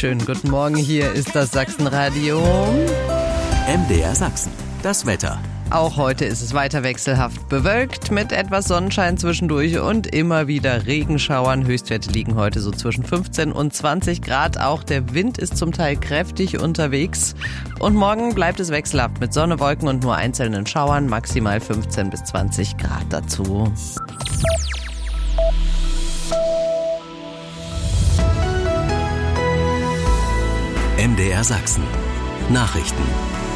Schönen guten Morgen, hier ist das Sachsenradio. MDR Sachsen, das Wetter. Auch heute ist es weiter wechselhaft bewölkt mit etwas Sonnenschein zwischendurch und immer wieder Regenschauern. Höchstwerte liegen heute so zwischen 15 und 20 Grad. Auch der Wind ist zum Teil kräftig unterwegs. Und morgen bleibt es wechselhaft mit Sonne, Wolken und nur einzelnen Schauern. Maximal 15 bis 20 Grad dazu. MDR Sachsen. Nachrichten.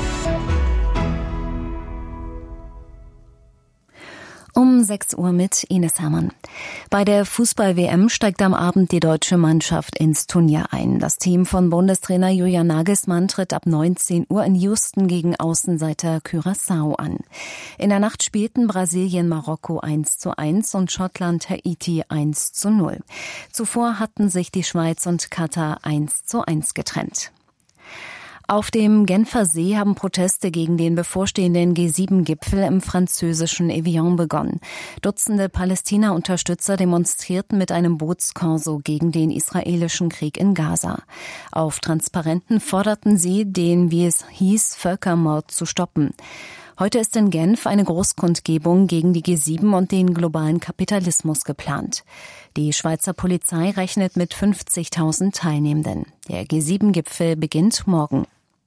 Um 6 Uhr mit Ines Hermann. Bei der Fußball-WM steigt am Abend die deutsche Mannschaft ins Turnier ein. Das Team von Bundestrainer Julian Nagelsmann tritt ab 19 Uhr in Houston gegen Außenseiter Curaçao an. In der Nacht spielten Brasilien Marokko 1:1 und Schottland Haiti 1:0. Zuvor hatten sich die Schweiz und Katar 1:1 getrennt. Auf dem Genfer See haben Proteste gegen den bevorstehenden G7-Gipfel im französischen Evian begonnen. Dutzende Palästina-Unterstützer demonstrierten mit einem Bootskorso gegen den israelischen Krieg in Gaza. Auf Transparenten forderten sie, den, wie es hieß, Völkermord zu stoppen. Heute ist in Genf eine Großkundgebung gegen die G7 und den globalen Kapitalismus geplant. Die Schweizer Polizei rechnet mit 50.000 Teilnehmenden. Der G7-Gipfel beginnt morgen.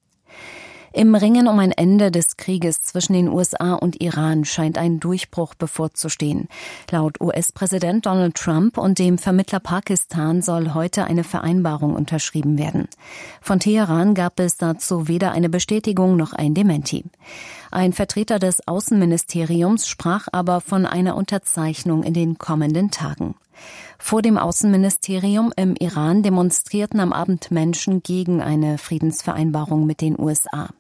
Im Ringen um ein Ende des Krieges zwischen den USA und Iran scheint ein Durchbruch bevorzustehen. Laut US-Präsident Donald Trump und dem Vermittler Pakistan soll heute eine Vereinbarung unterschrieben werden. Von Teheran gab es dazu weder eine Bestätigung noch ein Dementi. Ein Vertreter des Außenministeriums sprach aber von einer Unterzeichnung in den kommenden Tagen. Vor dem Außenministerium im Iran demonstrierten am Abend Menschen gegen eine Friedensvereinbarung mit den USA.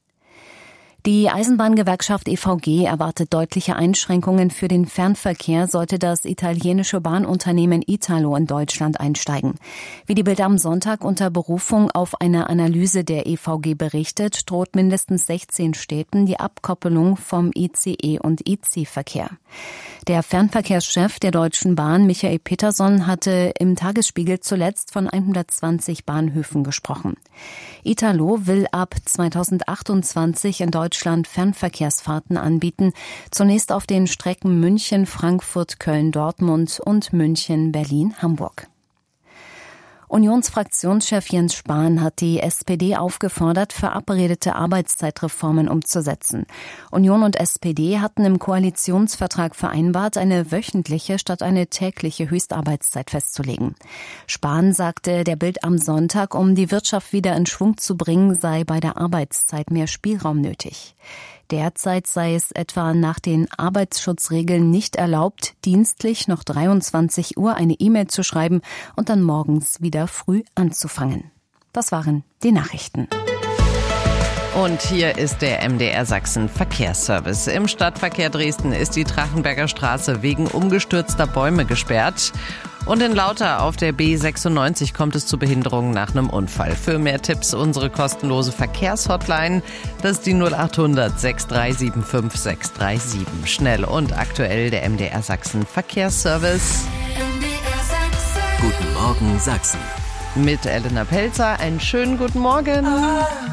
Die Eisenbahngewerkschaft EVG erwartet deutliche Einschränkungen für den Fernverkehr, sollte das italienische Bahnunternehmen Italo in Deutschland einsteigen. Wie die Bild am Sonntag unter Berufung auf eine Analyse der EVG berichtet, droht mindestens 16 Städten die Abkoppelung vom ICE- und IC-Verkehr. Der Fernverkehrschef der Deutschen Bahn, Michael Peterson, hatte im Tagesspiegel zuletzt von 120 Bahnhöfen gesprochen. Italo will ab 2028 in Deutschland Fernverkehrsfahrten anbieten, zunächst auf den Strecken München, Frankfurt, Köln, Dortmund und München, Berlin, Hamburg. Unionsfraktionschef Jens Spahn hat die SPD aufgefordert, verabredete Arbeitszeitreformen umzusetzen. Union und SPD hatten im Koalitionsvertrag vereinbart, eine wöchentliche statt eine tägliche Höchstarbeitszeit festzulegen. Spahn sagte der Bild am Sonntag, um die Wirtschaft wieder in Schwung zu bringen, sei bei der Arbeitszeit mehr Spielraum nötig. Derzeit sei es etwa nach den Arbeitsschutzregeln nicht erlaubt, dienstlich noch 23 Uhr eine E-Mail zu schreiben und dann morgens wieder früh anzufangen. Das waren die Nachrichten. Und hier ist der MDR Sachsen Verkehrsservice. Im Stadtverkehr Dresden ist die Trachenberger Straße wegen umgestürzter Bäume gesperrt. Und in Lauter auf der B96 kommt es zu Behinderungen nach einem Unfall. Für mehr Tipps unsere kostenlose Verkehrshotline. Das ist die 0800 6375 637. Schnell und aktuell der MDR Sachsen Verkehrsservice. Guten Morgen Sachsen. Mit Elena Pelzer. Einen schönen guten Morgen.